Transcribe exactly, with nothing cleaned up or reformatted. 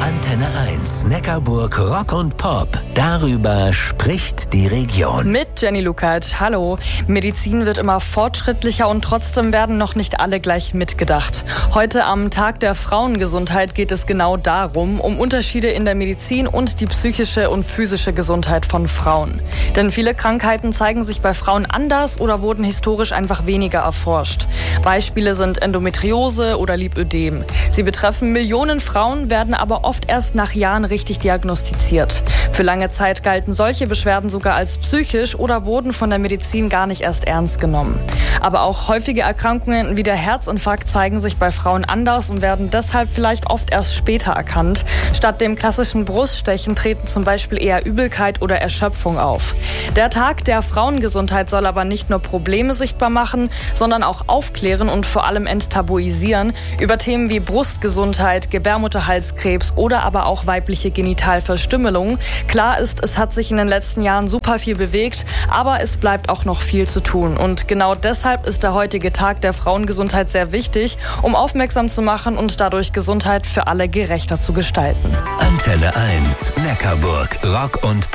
Antenne eins, Neckarburg Rock und Pop. Darüber spricht die Region. Mit Jenny Lukacs. Hallo. Medizin wird immer fortschrittlicher und trotzdem werden noch nicht alle gleich mitgedacht. Heute am Tag der Frauengesundheit geht es genau darum, um Unterschiede in der Medizin und die psychische und physische Gesundheit von Frauen. Denn viele Krankheiten zeigen sich bei Frauen anders oder wurden historisch einfach weniger erforscht. Beispiele sind Endometriose oder Lipödem. Sie betreffen Millionen Frauen, werden aber oft erst nach Jahren richtig diagnostiziert. Für lange Zeit galten solche Beschwerden sogar als psychisch oder wurden von der Medizin gar nicht erst ernst genommen. Aber auch häufige Erkrankungen wie der Herzinfarkt zeigen sich bei Frauen anders und werden deshalb vielleicht oft erst später erkannt. Statt dem klassischen Bruststechen treten zum Beispiel eher Übelkeit oder Erschöpfung auf. Der Tag der Frauengesundheit soll aber nicht nur Probleme sichtbar machen, sondern auch aufklären und vor allem enttabuisieren über Themen wie Brustgesundheit, Gebärmutterhalskrebs oder aber auch weibliche Genitalverstümmelung. Klar ist, es hat sich in den letzten Jahren super viel bewegt, aber es bleibt auch noch viel zu tun. Und genau deshalb ist der heutige Tag der Frauengesundheit sehr wichtig, um aufmerksam zu machen und dadurch Gesundheit für alle gerechter zu gestalten. Antenne eins, Neckarburg Rock und